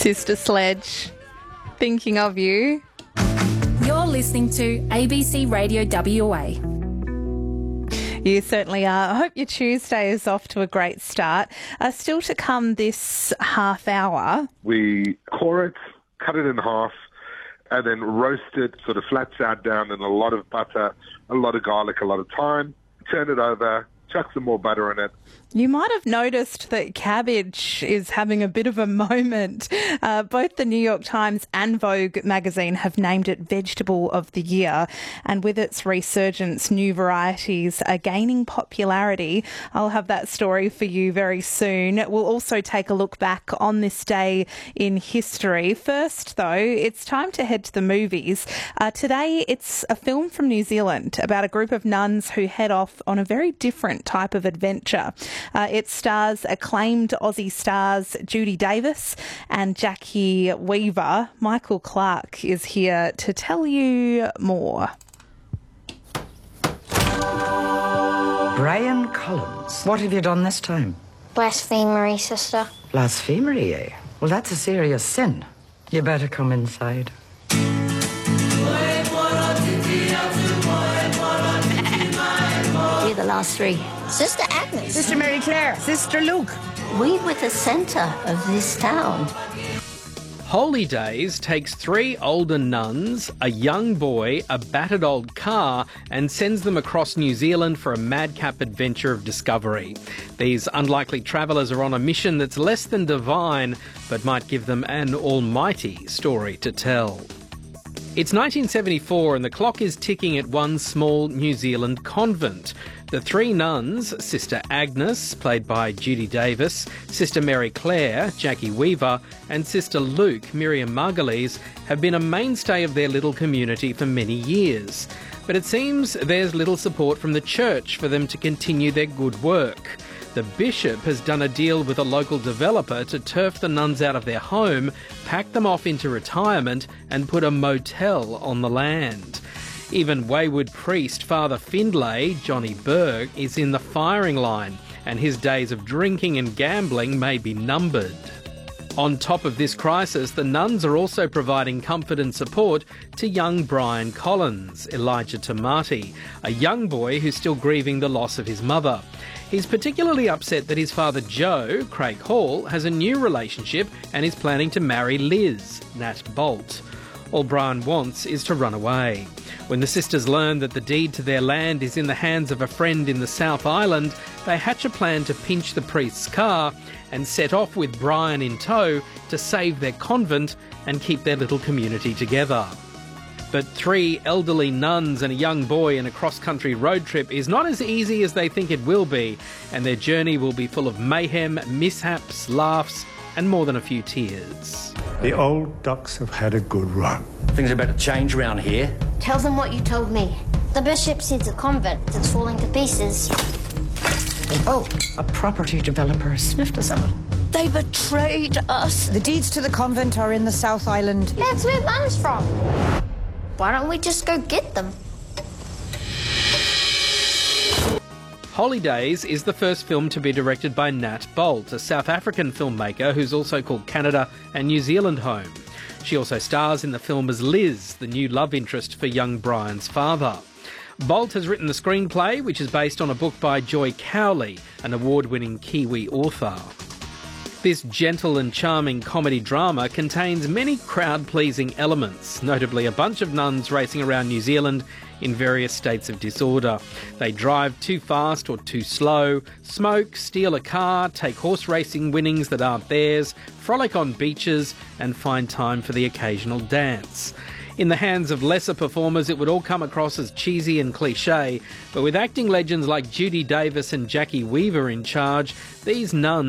Sister Sledge, thinking of you. You're listening to ABC Radio WA. You certainly are. I hope your Tuesday is off to a great start. Still to come this half hour. We core it, cut it in half, and then roast it sort of flat side down in a lot of butter, a lot of garlic, a lot of thyme. Turn it over, chuck some more butter in it. You might have noticed that cabbage is having a bit of a moment. Both the New York Times and Vogue magazine have named it Vegetable of the Year. And with its resurgence, new varieties are gaining popularity. I'll have that story for you very soon. We'll also take a look back on this day in history. First, though, it's time to head to the movies. Today, it's a film from New Zealand about a group of nuns who head off on a very different type of adventure. It stars acclaimed Aussie stars Judy Davis and Jackie Weaver. Michael Clark is here to tell you more. Brian Collins, what have you done this time? Blasphemery, sister. Blasphemery, eh? Well, that's a serious sin. You better come inside. We're the last three. Sister Agnes. Sister Mary Claire. Sister Luke. We were the centre of this town. Holy Days takes three older nuns, a young boy, a battered old car, and sends them across New Zealand for a madcap adventure of discovery. These unlikely travellers are on a mission that's less than divine, but might give them an almighty story to tell. It's 1974 and the clock is ticking at one small New Zealand convent. The three nuns, Sister Agnes, played by Judy Davis, Sister Mary Claire, Jackie Weaver, and Sister Luke, Miriam Margolyes, have been a mainstay of their little community for many years. But it seems there's little support from the church for them to continue their good work. The bishop has done a deal with a local developer to turf the nuns out of their home, pack them off into retirement, and put a motel on the land. Even wayward priest Father Findlay, Johnny Berg, is in the firing line, and his days of drinking and gambling may be numbered. On top of this crisis, the nuns are also providing comfort and support to young Brian Collins, Elijah Tamati, a young boy who's still grieving the loss of his mother. He's particularly upset that his father Joe, Craig Hall, has a new relationship and is planning to marry Liz, Nat Bolt. All Brian wants is to run away. When the sisters learn that the deed to their land is in the hands of a friend in the South Island, they hatch a plan to pinch the priest's car and set off with Brian in tow to save their convent and keep their little community together. But three elderly nuns and a young boy in a cross-country road trip is not as easy as they think it will be, and their journey will be full of mayhem, mishaps, laughs, and more than a few tears. The old ducks have had a good run. Things are about to change around here. Tell them what you told me. The bishop sees a convent that's falling to pieces. Oh, a property developer sniffed us out. They betrayed us. The deeds to the convent are in the South Island. That's where Mum's from. Why don't we just go get them? Holy Days is the first film to be directed by Nat Bolt, a South African filmmaker who's also called Canada and New Zealand home. She also stars in the film as Liz, the new love interest for young Brian's father. Bolt has written the screenplay, which is based on a book by Joy Cowley, an award-winning Kiwi author. This gentle and charming comedy drama contains many crowd-pleasing elements, notably a bunch of nuns racing around New Zealand in various states of disorder. They drive too fast or too slow, smoke, steal a car, take horse racing winnings that aren't theirs, frolic on beaches, and find time for the occasional dance. In the hands of lesser performers, it would all come across as cheesy and cliché, but with acting legends like Judy Davis and Jackie Weaver in charge, these nuns